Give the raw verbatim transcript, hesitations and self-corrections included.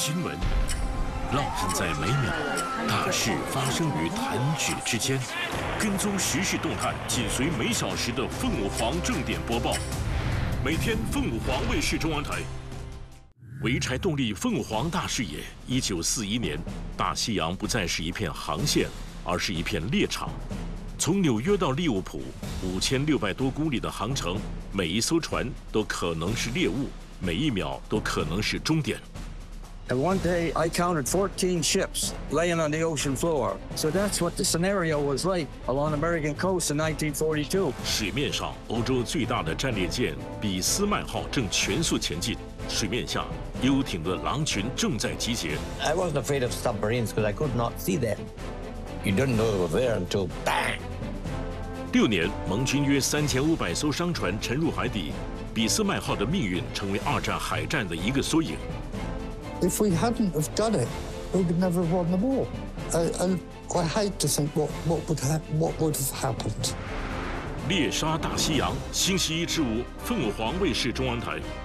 新闻，浪漫在每秒，大事发生于弹指之间。跟踪时事动态，紧随每小时的凤舞凰正点播报。每天凤舞凰卫视中央台。潍柴动力凤凰大视野。一九四一年，大西洋不再是一片航线，而是一片猎场。从纽约到利物浦，五千六百多公里的航程，每一艘船都可能是猎物，每一秒都可能是终点。 And one day I counted fourteen ships laying on the ocean floor. So that's what the scenario was like along the American coast in nineteen forty-two. 水面上，欧洲最大的战列舰俾斯麦号正全速前进。水面下，游艇的狼群正在集结。 I wasn't afraid of submarines because I could not see them. You didn't know they were there until bang. 六年，盟军约三千五百艘商船沉入海底，俾斯麦号的命运成为二战海战的一个缩影。 If we hadn't have done it, we would never have won the war. Uh, and I hate to think what, what, would ha what would have happened. 猎杀大西洋，星期一至五，凤凰卫视中央台。